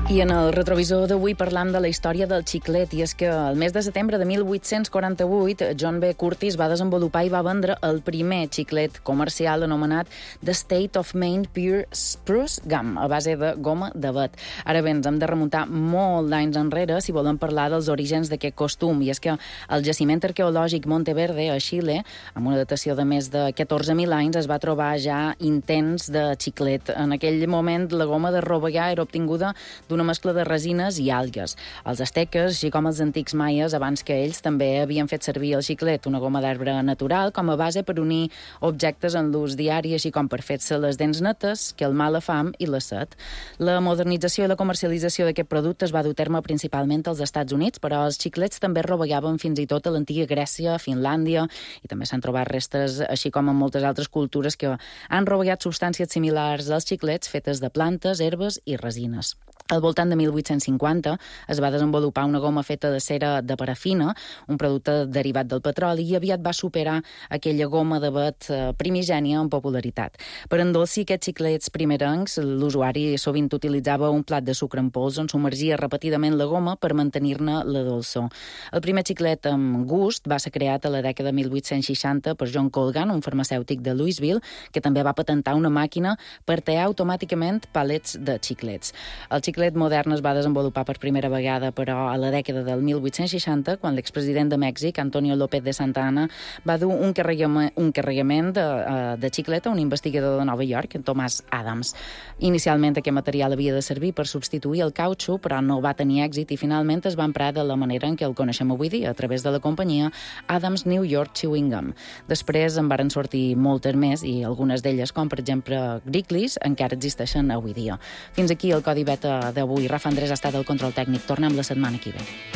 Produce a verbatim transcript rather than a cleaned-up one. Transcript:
I en el retrovisor d'avui parlam de la història del xiclet, i és que el mes de setembre de mil vuit-cents quaranta-vuit John B. Curtis va desenvolupar i va vendre el primer xiclet comercial anomenat The State of Maine Pure Spruce Gum, a base de goma d'avet. Ara bé, ens hem de remuntar molt d'anys enrere si volem parlar dels orígens d'aquest costum, i és que el jaciment arqueològic Monteverde, a Xile, amb una datació de més de catorze mil anys, es va trobar ja intents de xiclet. En aquell moment, la goma de robagar era obtinguda d'una mescla de resines i algues. Els asteques, així com els antics maies, abans que ells, també havien fet servir el xiclet, una goma d'arbre natural, com a base per unir objectes en l'ús diari, així com per fer-se les dents netes, calmar la fam i la set. La modernització i la comercialització d'aquest producte es va dur a terme principalment als Estats Units, però els xiclets també roballaven fins i tot a l'antiga Grècia, Finlàndia, i també s'han trobat restes, així com en moltes altres cultures que han roballat substàncies similars als xiclets fetes de plantes, herbes i resines. Al voltant de mil vuit-cents cinquanta es va desenvolupar una goma feta de cera de parafina, un producte derivat del petroli, i aviat va superar aquella goma d'avet primigènia en popularitat. Per endolcir aquests xiclets primerencs, l'usuari sovint utilitzava un plat de sucre en pols on submergia repetidament la goma per mantenir-ne la dolçor. El primer xiclet amb gust va ser creat a la dècada de mil vuit-cents seixanta per John Colgan, un farmacèutic de Louisville, que també va patentar una màquina per tallar automàticament palets de xiclets. El xiclet modern es va desenvolupar per primera vegada, però a la dècada del mil vuit-cents seixanta, quan l'expresident de Mèxic, Antonio López de Santa Anna, va dur un carregament, un carregament de, de xiclet a un investigador de Nova York, Thomas Adams. Inicialment aquest material havia de servir per substituir el cautxú, però no va tenir èxit i finalment es va emprar de la manera en què el coneixem avui dia, a través de la companyia Adams New York Chewing Gum. Després en varen sortir moltes més, i algunes d'elles, com per exemple Wrigley's, encara existeixen avui dia. Fins aquí el Codi Beta d'avui. Rafa Andrés ha estat al control tècnic. Tornem la setmana que ve.